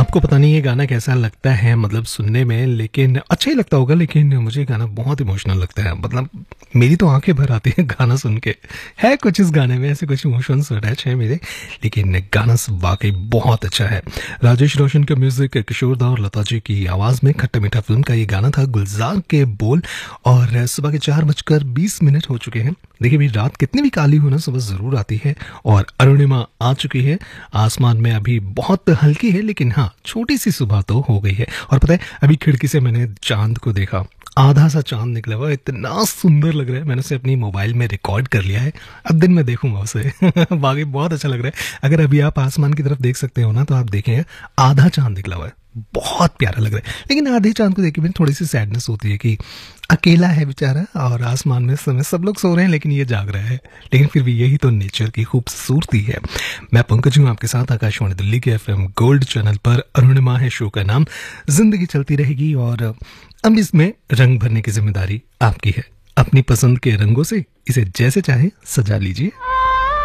आपको पता नहीं ये गाना कैसा लगता है मतलब सुनने में, लेकिन अच्छा ही लगता होगा, लेकिन मुझे गाना बहुत इमोशनल लगता है। मतलब मेरी तो आंखें भर आती हैं गाना सुन के। है कुछ इस गाने में ऐसे कुछ इमोशंस अटैच है मेरे, लेकिन गाना वाकई बहुत अच्छा है। राजेश रोशन का म्यूजिक, किशोर दा और लता जी की आवाज में खट्टा मीठा फिल्म का ये गाना था, गुलजार के बोल। और सुबह के 4:20 हो चुके हैं। देखिए भाई, रात कितनी भी काली हो ना, सुबह जरूर आती है और अरुणिमा आ चुकी है। आसमान में अभी बहुत हल्की है, लेकिन हाँ, छोटी सी सुबह तो हो गई है। और पता है, अभी खिड़की से मैंने चांद को देखा, आधा सा चांद निकला हुआ, इतना सुंदर लग रहा है। मैंने उसे अपनी मोबाइल में रिकॉर्ड कर लिया है, अब दिन में देखूंगा उसे। बाकी बहुत अच्छा लग रहा है। अगर अभी आप आसमान की तरफ देख सकते हो ना, तो आप देखें आधा चांद निकला हुआ है, बहुत प्यारा लग रहा है। लेकिन आधे चांद को देख के भी थोड़ी सी सैडनेस होती है कि अकेला है बेचारा और आसमान में इस समय सब लोग सो रहे हैं लेकिन ये जाग रहा है। लेकिन फिर भी यही तो नेचर की खूबसूरती है। मैं पंकज हूँ आपके साथ आकाशवाणी दिल्ली के एफएम गोल्ड चैनल पर। अरुणिमा है शो का नाम। जिंदगी चलती रहेगी और अब इसमें रंग भरने की जिम्मेदारी आपकी है। अपनी पसंद के रंगों से इसे जैसे चाहे सजा लीजिए।